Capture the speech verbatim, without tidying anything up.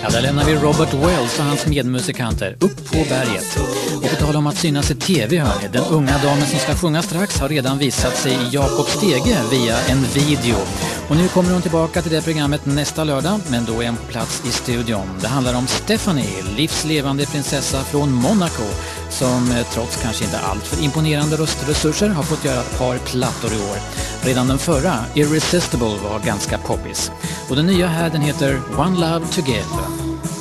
Ja, där lämnar vi Robert Wells och hans medmusikanter upp på berget. Och på tal om att synas i tv, hörni, den unga damen som ska sjunga strax har redan visat sig i Jakob Stege via en video. Och nu kommer hon tillbaka till det programmet nästa lördag, men då är hon på plats i studion. Det handlar om Stephanie, livslevande prinsessa från Monaco, som trots kanske inte allt för imponerande röstresurser har fått göra ett par plattor i år. Redan den förra, Irresistible, var ganska poppis. Och den nya här, den heter One Love Together.